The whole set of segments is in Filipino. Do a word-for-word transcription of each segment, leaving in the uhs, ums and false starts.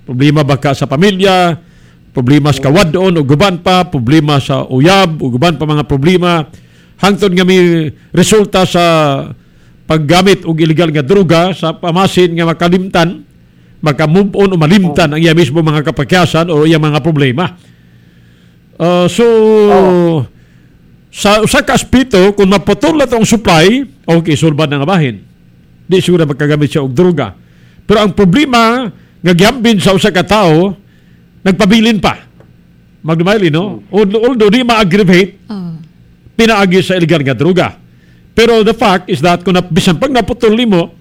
Problema baka sa pamilya, problema sa kawadon o guban pa, problema sa uyab o guban pa mga problema. Hangtod nga may resulta sa paggamit og illegal nga droga sa pamasin nga makalimtan, maka-move on o malimtan ang iya mismo mga kapakyasan o iya mga problema. Uh, so, oh. sa usa ka aspeto, kung maputol na itong supply, okay, sulbad na nga bahin. Di siguro magkagamit siya og droga. Pero ang problema, nga gihambin sa usa ka tao, nagpabilin pa. Magdumayli, no? Although di ma-aggravate, oh. pinaagi sa illegal nga droga. Pero the fact is that kung bisan pag naputol mo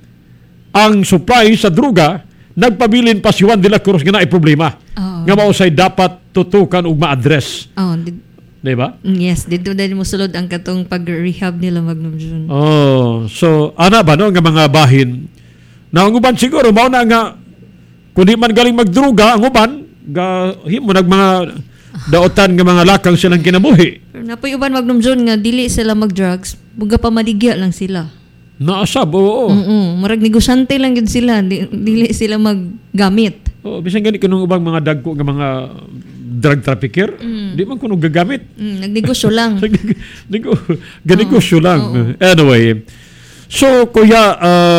ang supply sa droga, nagpabilin pa si Juan de la Cruz nga na ay problema. Oh. Nga mausay dapat tutukan ug ma-address. Oh, di- diba? Yes, dito din mo sulod ang katong pag-rehab nila Magnum June. Oh, so ana ba no nga mga bahin na ang uban siguro mao na nga kun di man galing magdruga ang uban ga himo nag mga daotan nga mga lakang silang kinabuhi. Pero napoy uban Magnum June nga dili sila mag-drugs, buga pa maligya lang sila. Naasab, oo. Oo, marag negosyante lang yun sila, di, dili sila maggamit. Oo, bisan gani kanong ubang mga dagko nga mga drug trafficker, mm. di man kuno gagamit. Mm, nagnegosyo lang. Nego, ganegosyo oh, lang. oh. Anyway, so kuya,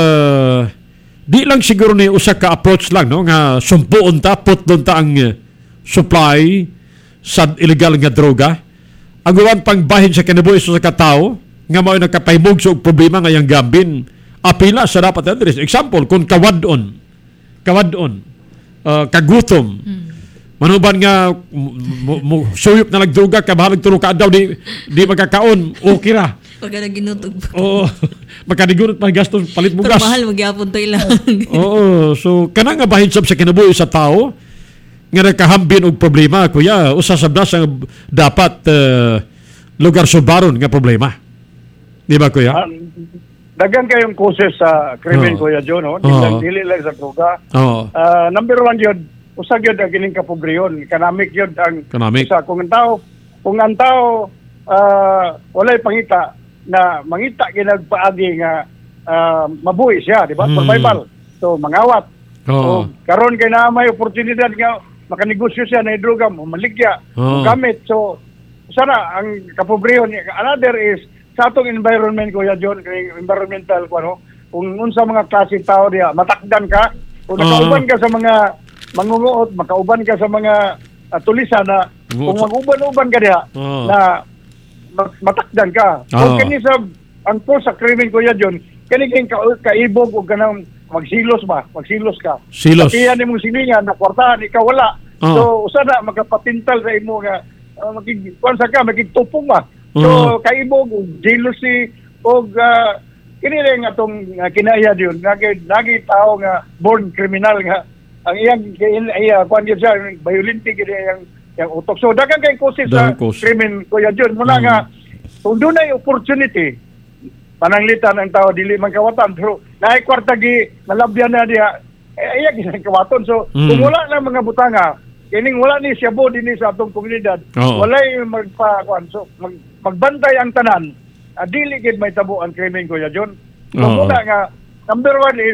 uh, di lang siguro ni usa ka approach lang, no? Nga sumpuon ta, putlon ta ang supply sa illegal nga droga. Ang uwan pang bahin sa kinabuhi sa katao, nga mao nagkapahimog sa problema ngayang gambin, apila sa dapat address. Example, kung kawadon, kawadon, uh, kagutom, mm. manuban nga m- m- suyop na nagdruga, kabahalag tulog ka daw, di, di magkakaon, okay ra. Pag na ginutog. Oo, magkanigunot pa gastos, palit mo gas. Pero mahal, magyapon to ilang. Oo, so kanang nga bahin sab sa kinabuhi sa tao, nga nagkahambin og problema, kuya, usasab na sa dapat uh, lugar subaron nga problema. Di ba, kuya? Uh, dagan kayong causes sa krimen, oh. Kuya John, no? Dili lang, dili lang sa droga. Oh. Uh, number one yun, usag yun ang gining kapobriyon. Kanamik yun ang Kanamik. Usa. Kung ang tao, kung ang tao uh, walay pangita na mangita ginagpaagi nga uh, mabuhi siya, di ba? Hmm. Survival. So, mangawat. Oh. So, karon kay na may oportunidad nga makanegosyo siya na droga mo, maligya, oh. gamit. So, sana ang kapobriyon. Another is, sa atong environment, Kuya John, environmental, ano, kung unsa mga klase tao diya, matakdan ka, kung uh-huh. nakauban ka sa mga mangunguot, makauban ka sa mga uh, tulisan na, kung mag-uban-uban ka diya, uh-huh. na matakdan ka. Uh-huh. Kung kani sa, ang po sa krimen, Kuya John, kani kayong ka- kaibog o kanang magsilos ba? Magsilos ka. Silos. Kaya ni mong silingan, na kwartahan, ikaw wala. Uh-huh. So, sana magkapatintal sa imo nga, uh, magig, kwansa ka, magigtupong ba? So, uh-huh. kaibog, jealousy, o uh, kinilang atong uh, kinaya diyon, nagi, nagi tao nga born criminal nga, ang iyang, iya, kwan yun siya, violente, kaya yung utok. So, dagang kayong causes sa krimen, Kuya John, muna uh-huh. nga, kung doon ay opportunity, pananglitan ang tao, dili man kawatan, pero naikwartagi, nalabyan na diya, eh, iya, gisang kawaton. So, uh-huh. kung wala na mga butanga, kining wala ni siyabo din sa atong komunidad, uh-huh. walay magpa, kwan, so, mag, magbantay ang tanan, uh, dili gid may tabo ang krimen, Kuya John. So, uh-huh. muna nga, number one is,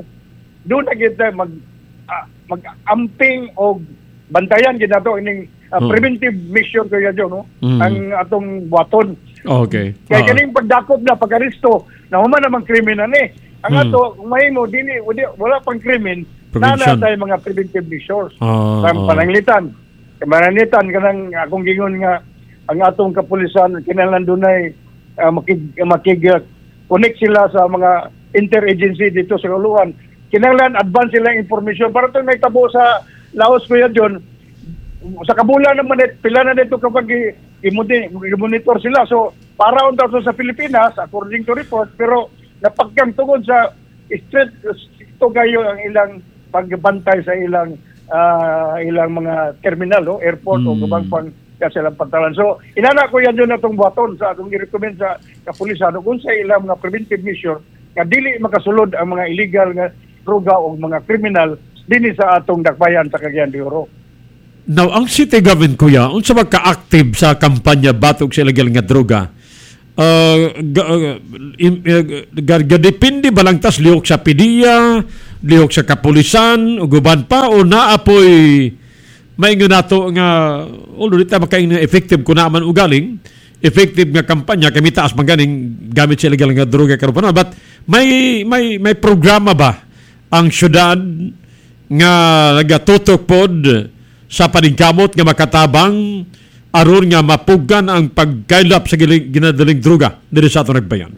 doon na gid mag, uh, mag-amping o bantayan gid nato ining uh, uh-huh. preventive mission, Kuya John, no? Uh-huh. Ang atong buhaton. Okay. Kaya uh-huh. kaning pagdakop na, pag-aristo, na human namang krimen na ni. Ang uh-huh. ato, kung mahimo, dili, wala pang krimen, nana tayo mga preventive measures. Uh-huh. Sa pananglitan. Pananglitan, kanang akong gingon nga, ang atong kapulisan, kinahanglan dunay uh, makig, makig uh, connect sila sa mga interagency dito sa Kuluan. Kinahanglan advance sila information para ito may tabo sa Laos, Kuya John. Sa kabulan naman, pila na dito kapag i-monitor sila. So, para on daw sa Pilipinas, according to report, pero napagkang tungod sa street, ito kayo ang ilang pagbantay sa ilang uh, ilang mga terminal, no? Airport mm. o gubang pang silang pantalan. So, inana ko yan yun natong buhaton sa atong i-recommend sa kapulisan kung sa ilang mga preventive measure nga dili makasulod ang mga illegal nga droga o mga kriminal dinhi sa atong dakbayan sa Cagayan de Oro. Now, ang city government, kuya, unsa ba ka-active sa kampanya batok sa illegal nga droga? Uh, ga, uh, uh, depende ba lang tas liok sa P D E A lihok sa kapulisan o guban pa o naapoy maingon nato nga ulo dito makaing effective ko naman ugaling effective nga kampanya kay mitaas man ganing gamit sa illegal nga droga karon pa but may may may programa ba ang syudad nga nagatutok pod sa paningkamot nga makatabang aron nga mapugan ang pagkailap sa ginadaling droga diri sa ato nagbayan?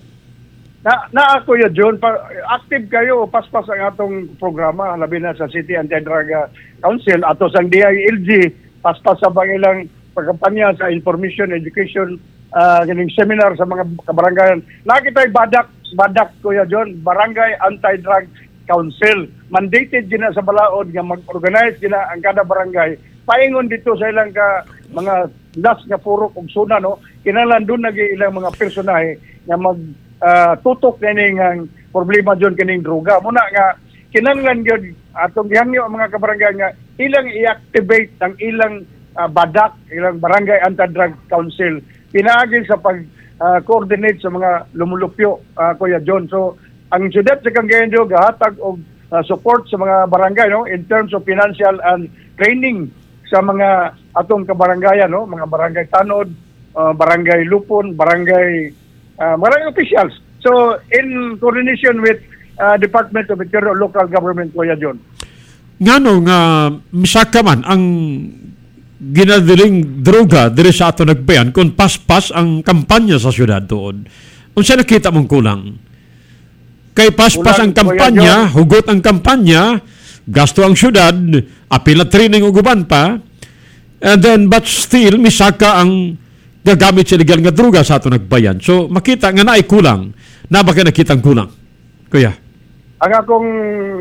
Na, na ako yun, John, pa, active kayo, paspas ang atong programa, labi na sa City Anti-Drug Council, ato sang D I L G, paspas sa bangilang pagkampanya sa information, education, uh, ganing seminar sa mga kabarangayan. Nakita yung badak, badak, Kuya John, Barangay Anti-Drug Council. Mandated gina sa balaod nga mag-organize gina ang kada barangay. Paingon dito sa ilang ka mga das nga purok ug suna, no? Kinahanglan doon nagi ilang mga personahe nga mag Uh, tutok kaning ang problema dyan kaning droga. Muna nga, kinanglan yun, atong gihangyo ang mga kabarangay nga, ilang i-activate ang ilang uh, badak, ilang barangay anti-drug council. Pinaagil sa pag-coordinate uh, sa mga lumulupyo, uh, Kuya John. So, ang siyudad sa Cagayan de Oro, gahatag og uh, support sa mga barangay, no, in terms of financial and training sa mga atong kabarangayan, no, mga barangay Tanod, uh, barangay Lupon, barangay Uh, maraming officials. So, in coordination with uh, Department of Interior Local Government, Kuya John. Ngano nga misaka man ang ginadiling droga diri sa ato nagbayan kung paspas ang kampanya sa syudad doon. Unsa nakita mong kulang? Kay paspas ang kampanya, hugot ang kampanya, gasto ang syudad, apil na training o guban pa, and then but still misaka ang gagamit sa legal nga droga sa ato nagbayan. So, makita nga naay kulang. Na ba kayo nakitang kulang? Kuya? Ang akong,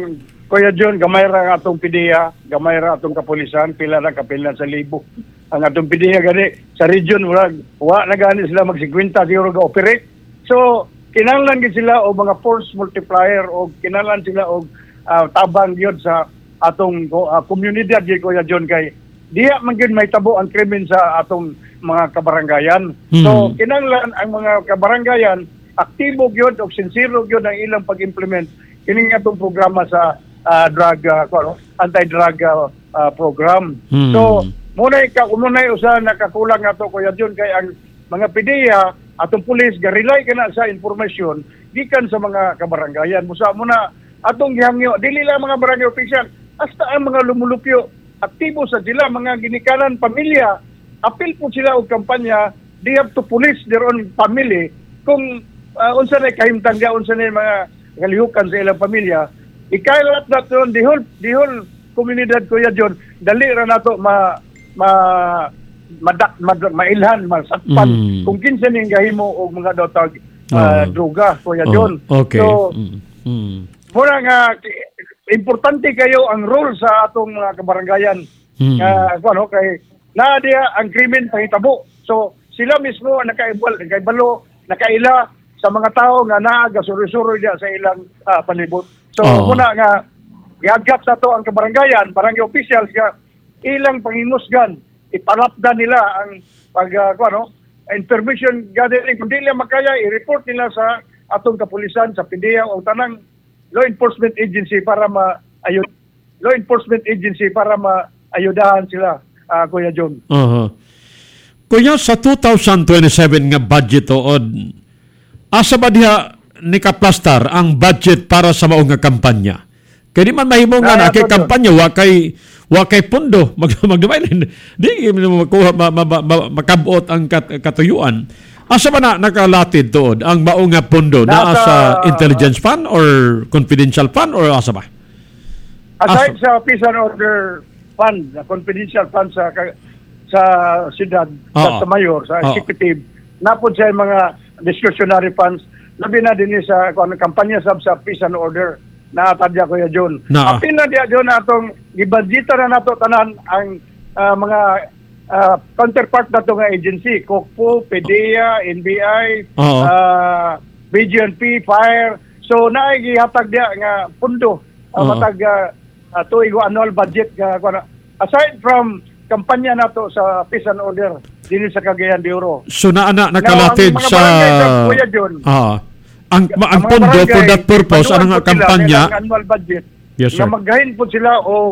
Kuya John, gamay ra atong P D E A, gamay ra atong kapulisan, pila na kapila sa libo. Ang atong P D E A gani, sa region, wala, wala na gani sila mag-fifty siguro ga-operate. So, kinahanglan gid sila o mga force multiplier o kinahanglan sila o uh, tabang yun sa atong uh, komunidad, Kuya John, kay diya man gyud may tabo ang krimen sa atong mga kabarangayan. Hmm. So, kinahanglan ang mga kabarangayan, aktibo gyud o sincero gyud ang ilang pag-implement kining atong programa sa uh, drug, uh, anti-drug uh, uh, program. Hmm. So, muna ka, muna usa nakakulang ato, Kuya John, kay ang mga P D E A, atong pulis, ga-rely ka na sa informasyon, gikan sa mga kabarangayan. Musa muna, atong gihangyo, dili lang mga barangay official, hasta ang mga lumulupyo, aktibo sa sila, mga ginikanan, pamilya, apil po sila og kampanya, they have to police their own family, kung uh, unsa na kahimtang dia, unsa na mga kalihukan sa ilang pamilya, ikailat na ito, the whole, the whole komunidad, Kuya John, dali ra nato ma, ma, madak, mad, mailhan, masakpan, mm. kung kinsa ning gahimo og mga dotag uh, oh. droga, Kuya oh. John. Okay. So, mm. Mm. muna nga, importante kayo ang role sa atong mga kabarangayan. Hmm. Uh, ano, kay na dia ang krimen pahitabo. So sila mismo nakaibal, nakaibalo, nakaila sa mga tao nga naaga suri-suri dia sa ilang uh, palibot. So oh. muna nga giagap sa to ang kabarangayan, barangay officials nga ilang panginusgan, ipalapdan nila ang pag uh, ano, information gathering. Kung di nila makaya, i-report nila sa atong kapulisan, sa P D E A o tanang law enforcement agency para ma-ayud law enforcement agency para maayudahan sila, uh, Kuya John. Uh-huh. Kuya, sa two thousand twenty-seven nga budget ood, asa ba diha ni kaplastar ang budget para sa maong nga kampanya? Kaya di man mahimo nga na kay kampanya wa kay wa kay pundo mag magdumay di makuha ma, ma, ma, makabot ang kat, katuyuan. Asa ba na nakalatid tuod ang maong nga pondo na sa intelligence fund or confidential fund or asa ba? Aside asa? Sa peace and order fund, na confidential fund sa sa siyudad, sa, sa mayor, sa executive, napod sa mga discretionary funds, labi na din sa kung kampanya sab sa peace and order na tadya, Kuya John. Na. Apil na diya John atong gibudgeta na nato tanan ang uh, mga Uh, counterpart na ito nga agency, C O C P O, P D E A, N B I, uh-huh. uh, B G N P, Fire. So, naigihatag diya nga pundo, uh, uh-huh. matag uh, uh, tuig annual budget. Uh, aside from kampanya na to sa Peace and Order, din sa Cagayan de Oro. So, na, na nakalatid Now, sa... Kuya John, uh, ang, ma- ang mga pondo barangay, for that purpose, ipanuan ang po sila, kampanya, may annual budget, yes, sir. na maggahin po sila o